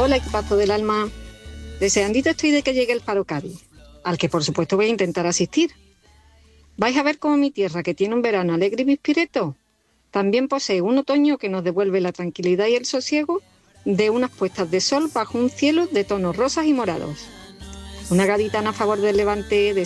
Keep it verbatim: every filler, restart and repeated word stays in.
Hola, equipazo del alma. Deseandito estoy de que llegue el Faro Cádiz, al que por supuesto voy a intentar asistir. Vais a ver cómo mi tierra, que tiene un verano alegre y pispireto, también posee un otoño que nos devuelve la tranquilidad y el sosiego de unas puestas de sol bajo un cielo de tonos rosas y morados. Una gaditana a favor del Levante de